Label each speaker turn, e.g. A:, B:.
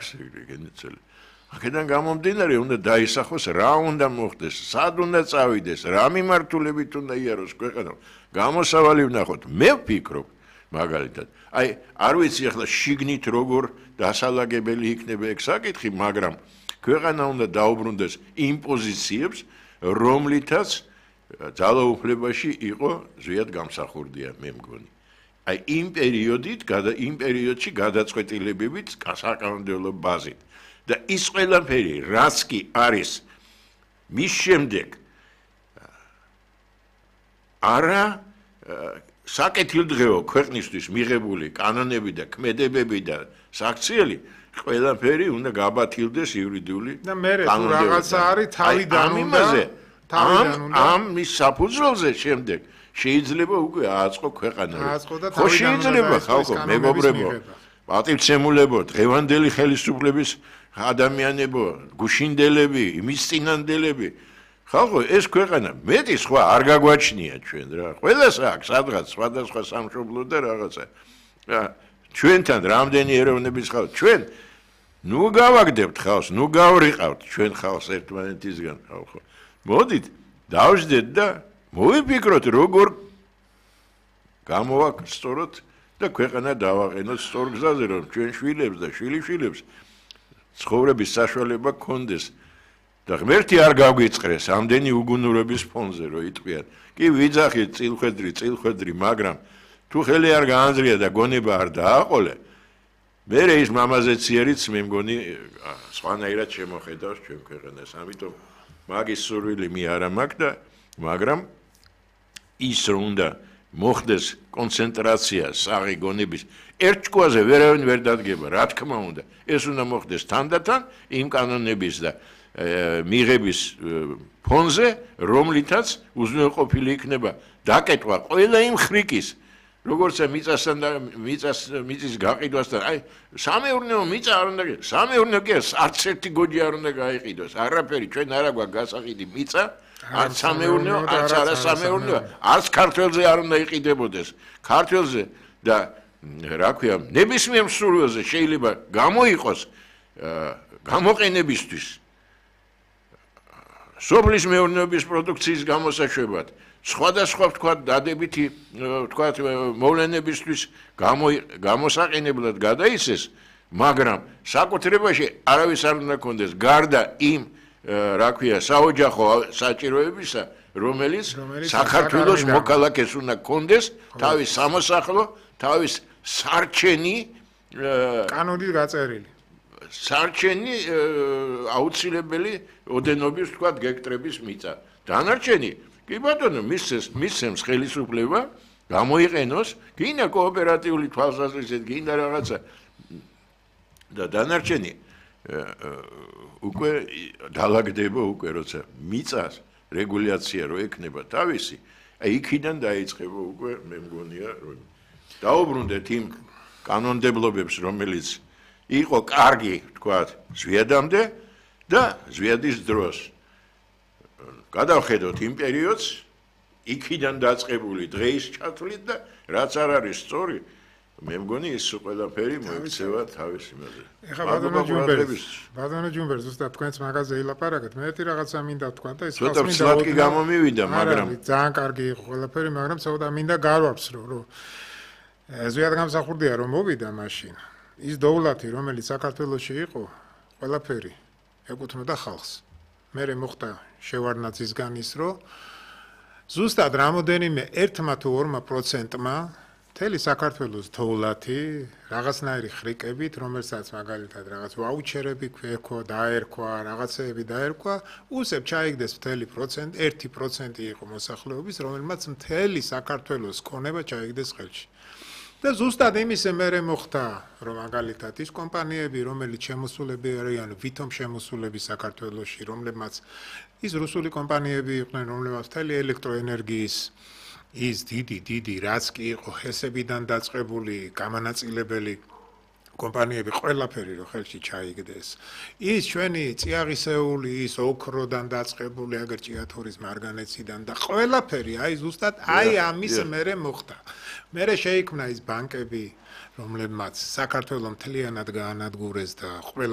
A: აქვს გენიცელი. აქედან გამომდინარე უნდა დაისახოს რა უნდა მოხდეს, სად უნდა წავიდეს, რა მიმართულებით უნდა იაროს ქვეყანა. გამოსავალი ვნახოთ. მე ვფიქრობ მაგალითად. აი არ ვიცი ახლა შიგნით როგორ დასალაგებელი იქნება ეგ საკითხი, მაგრამ ქვეყანა უნდა დაუბრუნდეს იმ პოზიციებს, რომლითაც ძალაუფლებაში იყო ზვიად გამსახურდია მე მგონი. აი იმ პერიოდში გადაწყვეტილებებით საკანონმდებლო ბაზით და ის ყველაფერი რაც კი არის მის შემდეგ არა საკეთილდღეო ქვეყნისთვის მიღებული კანონები და ქმედებები და საქციელი ყველაფერი უნდა გაბათილდეს იურიდიული
B: და მე თუ რაღაცა არის თავიდან
A: ამ მის საფუძველზე შემდეგ შეიძლება უკვე ააწყო ქვეყანა. ხო შეიძლება ხალხო, მეგობრებო, პატივცემულებო, დღევანდელი ხელისუფლების ადამიანებო, გუშინდელები, იმის წინანდელები. ხალხო, ეს ქვეყანა მეტი სხვა არ გაგვაჩნია ჩვენ რა. ყველას აქვს სადღაც სხვადასხვა სამშობლო და რაღაცა. ჩვენთან რამდენი ეროვნების ხალხ, ჩვენ ნუ გავაგდებთ ხალხს, ნუ გავრიყავთ ჩვენ ხალხს ერთმანეთისგან ხალხო. მოდით, დავждეთ და მოვიფიქროთ როგორ გამოვაკსწოროთ და ქვეყანა დავაყენოთ სწორ გზაზე რომ ჩვენ შვილებს და შვილიშვილებს ცხოვრების საშუალება გქონდეს და ღმერთი არ გაგვიწყრეს ამდენი უგუნურების ფონზე რომ იტყვიან კი ვიძახით წილხვედრი მაგრამ თუ ხელი არ გაანძრია და გონება არ დააყოლე მე ის მამაზეც იერიც მე მგონი სხვანაირად შემოხედავს ჩვენ ქვეყანას ამიტომ მაგის სურვილი მე არ მაქვს და მაგრამ ის რომ უნდა მოხდეს კონცენტრაცია საღი გონების ერთ ჭკუაზე ვერავინ ვერ დადგება რა თქმა უნდა ეს უნდა მოხდეს თანდათან იმ კანონების და მიღების ფონზე რომლითაც უზრუნველყოფილი იქნება დაკეტვა ყველა იმ ხრიკის როგორც მიწასთან და მიწის გაყიდვასთან აი სამეურნეო მიწა არ უნდა სამეურნეო კი არც ერთი გოჯი არ უნდა გაიყიდოს არაფერი ჩვენ არა გვაქვს გასაყიდი მიწა არც სამეურნეო არც არასამეურნეო არც ქართველზე არ უნდა იყიდებოდეს ქართველზე და რა ქვია ნებისმიერ მსურველზე შეიძლება გამოიყოს გამოყენებისთვის სოფლის მეურნეობის პროდუქციის გამოსაშვებად სხვადასხვა თქვა დადებითი თქვა მოვლენებისთვის გამოსაყენებლად გადაიცეს მაგრამ საკუთრებაში არავის არ უნდა კონდეს გარდა იმ რა ქვია საოჯახო საჭიროებისა რომელიც საქართველოს მოქალაქეს უნდა კონდეს თავის სამოსახლო თავის სარჩენი
B: კანონით გაწერილი
A: სარჩენი აუცილებელი ოდენობის თქვა გექტრების მიწა დანარჩენი კი ბატონო მისცემს ხელისუფლება გამოიყენოს გინდა კოოპერატიული თვალსაზრისით გინდა რაღაცა და დანარჩენი უკვე დალაგდება უკვე როცა მიწას რეგულაცია რო ექნება თავისი აი იქიდან დაიწყება უკვე მე მგონია რომ დაუბრუნდეთ იმ კანონმდებლობებს რომელიც იყო კარგი თქვა ზვიადამდე და ზვიადის დროს გადავხედოთ იმ პერიოდს იქიდან დაწყებული დღეის ჩათვლით და რაც არ არის სწორი მე მგონი ის ყველაფერი მოიქცევა თავის იმაზე.
B: ეხლა ბატონო ჯუმბერ ზუსტად თქვენს მაგაზე ილაპარაკეთ. მე ერთი რაღაცა მინდა თქვა და ის
A: ცოტა ფსლად კი გამომივიდა, მაგრამ
B: ძალიან კარგი იყო ყველაფერი, მაგრამ ცოტა მინდა გავაფსრო, რომ ზვიად გამსახურდია რომ მოვიდა მაშინ. ის დოვლათი, რომელიც საქართველოში იყო, ყველაფერი ეკუთვნოდა ხალხს. მერე მოხდა შევარდნაძისგან ის, რომ ზუსტად რამოდენიმე 1 თუ 2%-მა მთელი საქართველოს დოვლათი რაღაცნაირი ხრიკებით, რომელსაც მაგალითად რაღაც ვაუჩერები დაერქვა, რაღაცეები დაერქვა, უსებ ჩაიგდეს მთელი 1% იყო მოსახლეობის, რომელმაც მთელი საქართველოს ქონება ჩაიგდეს ხელში. და ზუსტად იმისე მერე მოხდა, რომ მაგალითად ის კომპანიები, რომელიც შემოსულები არიან, ვითომ შემოსულები საქართველოში, რომლებმაც ის რუსული კომპანიები იყვნენ, რომლებმაც მთელი ელექტროენერგიის ის დიდი რაც კი იყო ჰესებიდან დაწყებული გამანაწილებელი კომპანიები ყველაფერი რო ხელში ჩაიგდეს ის ჩვენი წიაღისეული ის ოქროდან დაწყებული აგერ ჭიათურის მარგანეციდან და ყველაფერი აი ზუსტად აი ამის მერე მოხდა მერე შეიქმნა ის ბანკები რომლებმაც საქართველოს მთლიანად გაანადგურეს და